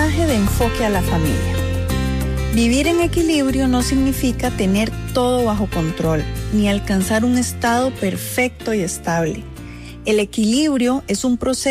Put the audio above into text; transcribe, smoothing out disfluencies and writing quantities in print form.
mensaje de Enfoque a la Familia. Vivir en equilibrio no significa tener todo bajo control, ni alcanzar un estado perfecto y estable. El equilibrio es un proceso